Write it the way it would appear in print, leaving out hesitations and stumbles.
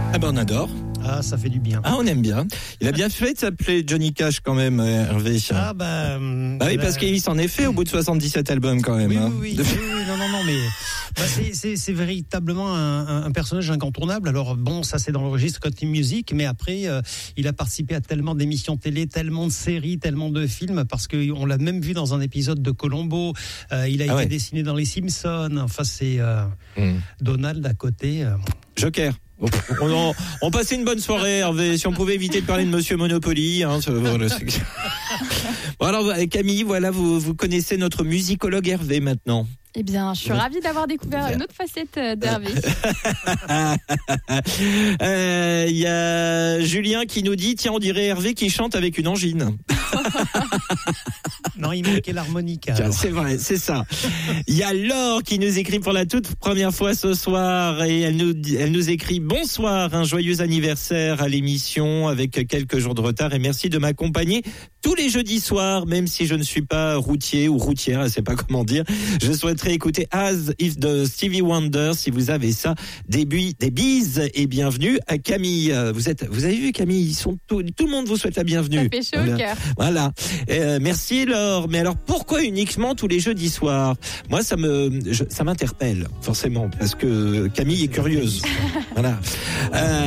Ah ben on adore. Ah, ça fait du bien. Ah, on aime bien. Il a bien fait de s'appeler Johnny Cash quand même, Hervé. Ah oui, parce qu'il s'en est fait au bout de 77 albums quand même. Oui, non, mais c'est véritablement un personnage incontournable. Alors bon, ça c'est dans le registre country music, mais après il a participé à tellement d'émissions télé, tellement de séries, tellement de films, parce qu'on l'a même vu dans un épisode de Columbo. Il a été dessiné dans Les Simpsons. Enfin, c'est Donald à côté. Joker. On passait une bonne soirée, Hervé. Si on pouvait éviter de parler de Monsieur Monopoly. Bon, alors, Camille, voilà, vous connaissez notre musicologue Hervé maintenant. Eh bien, je suis ravie d'avoir découvert une autre facette d'Hervé. Il y a Julien qui nous dit, tiens, on dirait Hervé qui chante avec une angine. Non, il manquait l'harmonica. C'est vrai, c'est ça. Il y a Laure qui nous écrit pour la toute première fois ce soir et elle nous écrit bonsoir, un joyeux anniversaire à l'émission avec quelques jours de retard et merci de m'accompagner tous les jeudis soirs, même si je ne suis pas routier ou routière, je ne sais pas comment dire. Je souhaiterais écouter As If de Stevie Wonder si vous avez ça. Des bises et bienvenue à Camille. Vous avez vu Camille, tout le monde vous souhaite la bienvenue. Ça fait chaud au cœur. Voilà. Merci Laure. Mais alors pourquoi uniquement tous les jeudis soirs ? Moi ça m'interpelle forcément parce que Camille est curieuse. Voilà.